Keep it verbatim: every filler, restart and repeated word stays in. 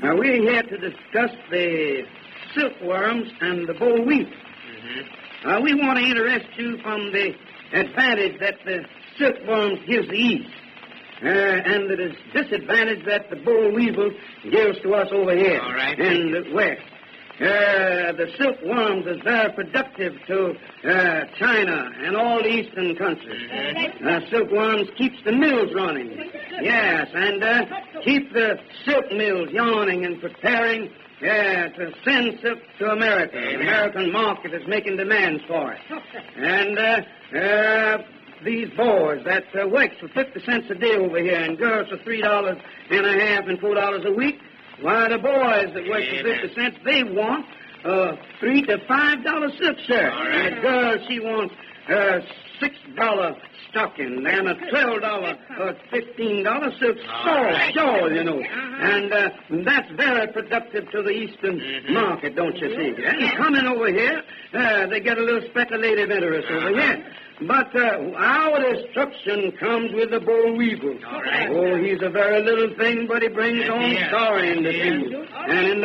Now, we're here to discuss the silkworms and the boll weevil. Mm-hmm. Uh, we want to interest you from the advantage that the silkworms gives the East, uh, and the disadvantage that the boll weevil gives to us over here All right. in the West. Uh, the silkworms is very productive to uh, China and all the eastern countries. Mm-hmm. Uh, silkworms keeps the mills running. Yes, and uh, keep the silk mills yawning and preparing uh, to send silk to America. The American market is making demands for it. And uh, uh, these boys that uh, works for fifty cents a day over here and girls for three dollars and a half and four dollars a week, why, the boys that work for fifty cents, they want uh, three to five dollar silk shirt. All right. And the girl, she wants uh, six dollar stocking and a twelve dollar or fifteen dollar silk shawl, right. shawl, you know. And uh, that's very productive to the eastern Mm-hmm. market, don't you see? And coming over here, uh, they get a little speculative interest over here. But uh, our destruction comes with the boll weevil. All right. Oh, he's a very little thing, but he brings Yes, on he is. sorrow in the Yes, he is. field. And in the